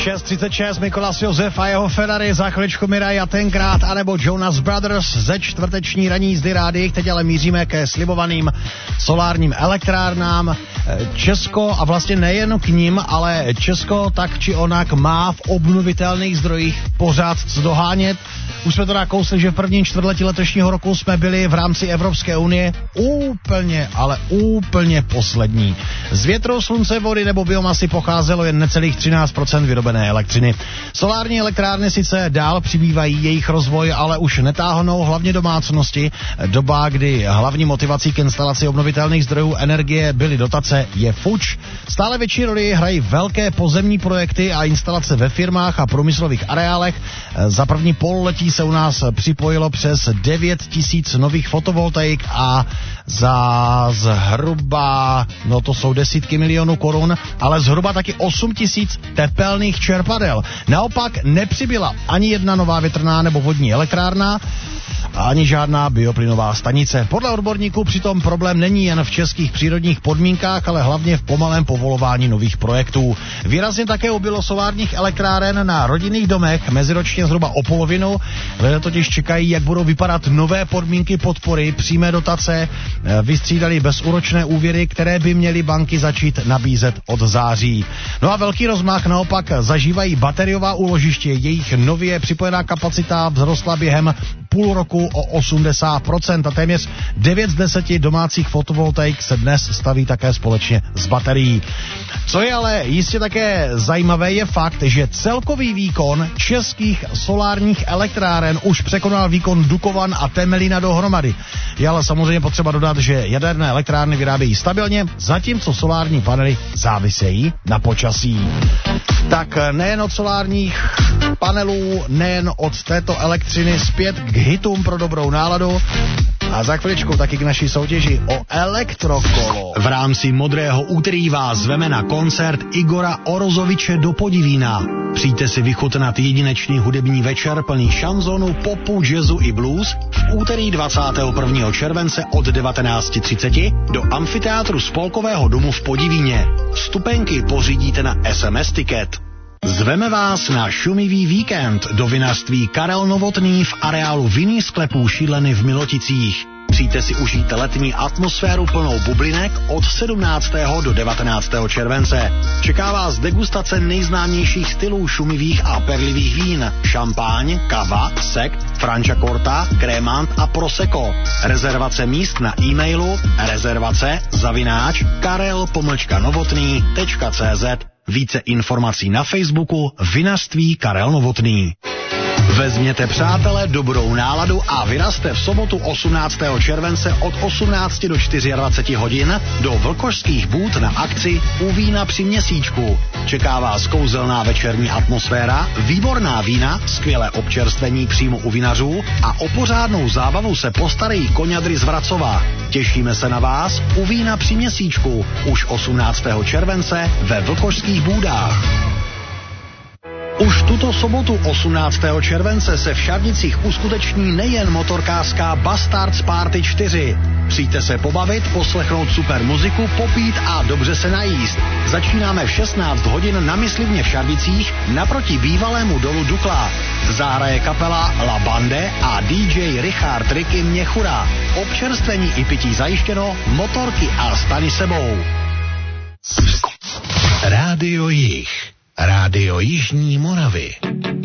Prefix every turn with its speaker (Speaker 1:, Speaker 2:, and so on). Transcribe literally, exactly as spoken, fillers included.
Speaker 1: šest třicet šest Mikolas Josef a jeho Ferrari, za chviličku Miraj a tenkrát, anebo Jonas Brothers ze čtvrteční ranní jízdy rádií. Teď ale míříme ke slibovaným solárním elektrárnám. Česko, a vlastně nejen k nim, ale Česko tak či onak má v obnovitelných zdrojích pořád co dohánět. Už jsme to nakousli, že v prvním čtvrtletí letošního roku jsme byli v rámci Evropské unie úplně, ale úplně poslední. Z větru, slunce, vody nebo biomasy pocházelo jen necelých třináct procent vyrobené elektřiny. Solární elektrárny sice dál přibývají, jejich rozvoj ale už netáhnou hlavně domácnosti. Doba, kdy hlavní motivací k instalaci obnovitelných zdrojů energie byly dotace, je fuč. Stále větší roli hrají velké pozemní projekty a instalace ve firmách a průmyslových areálech. Za první pololetí se u nás připojilo přes devět tisíc nových fotovoltaik a za zhruba, no to jsou desítky milionů korun, ale zhruba taky osm tisíc tepelných čerpadel. Naopak nepřibyla ani jedna nová větrná nebo vodní elektrárna, ani žádná bioplynová stanice. Podle odborníků přitom problém není jen v českých přírodních podmínkách, ale hlavně v pomalém povolování nových projektů. Výrazně také ubylo solárních elektráren na rodinných domech, meziročně zhruba o polovinu. Lidé totiž čekají, jak budou vypadat nové podmínky podpory, přímé dotace, vystřídali bezúročné úvěry, které by měly banky začít nabízet od září. No a velký rozmach naopak zažívají bateriová úložiště, jejich nově připojená kapacita vzrostla během půl roku o osmdesát procent a téměř devět z deseti domácích fotovoltaik se dnes staví také společně s baterií. Co je ale jistě také zajímavé, je fakt, že celkový výkon českých solárních elektráren už překonal výkon Dukovan a Temelína dohromady. Je ale samozřejmě potřeba dodat, že jaderné elektrárny vyrábějí stabilně, zatímco solární panely závisejí na počasí. Tak nejen od solárních panelů, nejen od této elektřiny zpět k hitům pro dobrou náladu a za chviličku taky k naší soutěži o elektrokolo.
Speaker 2: V rámci Modrého úterý vás zveme na koncert Igora Orozoviče do Podivína. Přijďte si vychutnat jedinečný hudební večer plný šanzonu, popu, jazzu i blues v úterý dvacátého prvního července od devatenáct třicet do amfiteátru Spolkového domu v Podivíně. Vstupenky pořídíte na es em es Ticket. Zveme vás na šumivý víkend do vinařství Karel Novotný v areálu vinných sklepů Šídleny v Miloticích. Přijďte si užít letní atmosféru plnou bublinek od sedmnáctého do devatenáctého července. Čeká vás degustace nejznámějších stylů šumivých a perlivých vín, šampáň, kava, sekt, Franciacorta, Crémant a Prosecco. Rezervace míst na e-mailu rezervace zavináč karel pomlčka novotný tečka cé zet. Více informací na Facebooku Vinařství Karel Novotný. Vezměte, přátelé, dobrou náladu a vyrazte v sobotu osmnáctého července od osmnácti do dvaceti čtyři hodin do Vlkošských bůd na akci U vína při měsíčku. Čeká vás kouzelná večerní atmosféra, výborná vína, skvělé občerstvení přímo u vinařů a o pořádnou zábavu se postarají koňadry z Vracova. Těšíme se na vás U vína při měsíčku už osmnáctého července ve Vlkošských bůdách. Už tuto sobotu osmnáctého července se v Šarnicích uskuteční nejen motorkářská Bastards Party čtyři. Přijďte se pobavit, poslechnout super muziku, popít a dobře se najíst. Začínáme v šestnáct hodin na Myslivně v Šarnicích naproti bývalému dolu Dukla. Zahraje kapela La Bande a dý džej Richard Ricky Měchura. Občerstvení i pití zajištěno, motorky a stany sebou.
Speaker 3: Rádio Jih. Rádio Jižní Moravy.